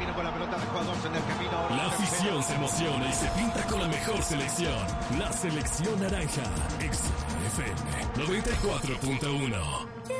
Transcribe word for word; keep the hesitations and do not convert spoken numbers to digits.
viene con la pelota de jugadores en el camino. Ahora La afición se emociona y se pinta con la mejor selección. La selección naranja. X F M noventa y cuatro punto uno.